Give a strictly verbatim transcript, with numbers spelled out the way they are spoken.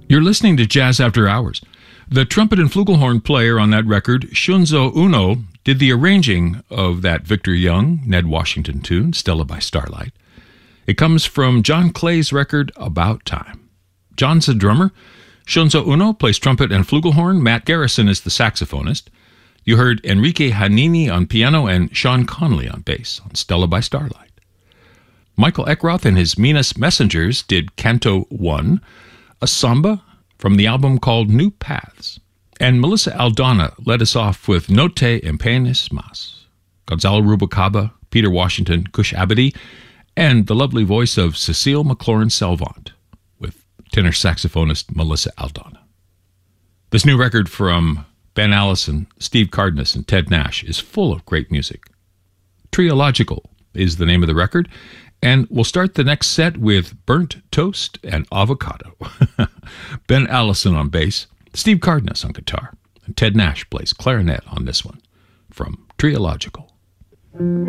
You're listening to Jazz After Hours. The trumpet and flugelhorn player on that record, Shunzo Uno, did the arranging of that Victor Young, Ned Washington tune, Stella by Starlight. It comes from John Clay's record, About Time. John's a drummer. Shunzo Uno plays trumpet and flugelhorn. Matt Garrison is the saxophonist. You heard Enrique Hanini on piano and Sean Connolly on bass on Stella by Starlight. Michael Eckroth and his Minas Messengers did Canto one, a samba from the album called New Paths. And Melissa Aldana led us off with No Te Empeñes Más. Gonzalo Rubalcaba, Peter Washington, Cush Abadi, and the lovely voice of Cecile McLaurin-Salvant with tenor saxophonist Melissa Aldana. This new record from Ben Allison, Steve Cardenas, and Ted Nash is full of great music. Triological is the name of the record, and we'll start the next set with Burnt Toast and Avocado. Ben Allison on bass, Steve Cardenas on guitar, and Ted Nash plays clarinet on this one from Triological.